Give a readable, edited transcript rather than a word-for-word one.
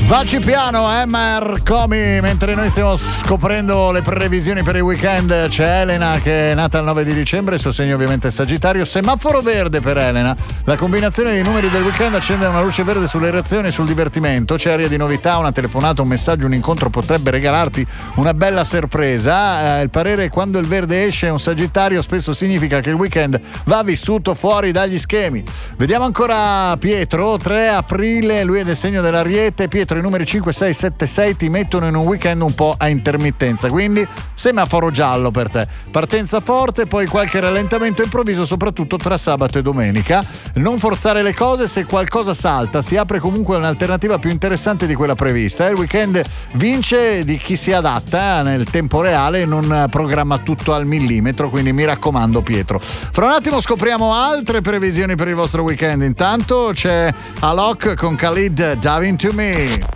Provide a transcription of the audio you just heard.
Facci piano, Marcomi, mentre noi stiamo scoprendo le previsioni per il weekend. C'è Elena che è nata il 9 di dicembre, il suo segno ovviamente è Sagittario. Semaforo verde per Elena. La combinazione dei numeri del weekend accende una luce verde sulle reazioni e sul divertimento. C'è aria di novità, una telefonata, un messaggio, un incontro potrebbe regalarti una bella sorpresa. Il parere: quando il verde esce è un Sagittario, spesso significa che il weekend va vissuto fuori dagli schemi. Vediamo ancora Pietro, 3 aprile, lui è del segno dell'Ariete. Pietro, i numeri 5, 6, 7, 6 ti mettono in un weekend un po' a intermittenza, quindi semaforo giallo per te. Partenza forte, poi qualche rallentamento improvviso, soprattutto tra sabato e domenica. Non forzare le cose, se qualcosa salta si apre comunque un'alternativa più interessante di quella prevista. Il weekend vince di chi si adatta nel tempo reale e non programma tutto al millimetro, quindi mi raccomando Pietro. Fra un attimo scopriamo altre previsioni per il vostro weekend. Intanto c'è Alok con Khalid, Dive Into Me.